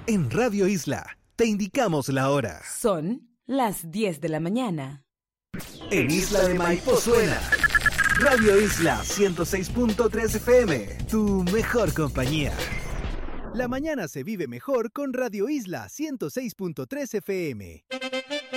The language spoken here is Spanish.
En Radio Isla, te indicamos la hora. Son las 10 de la mañana. En Isla de Maipo suena Radio Isla 106.3 FM, tu mejor compañía. La mañana se vive mejor con Radio Isla 106.3 FM.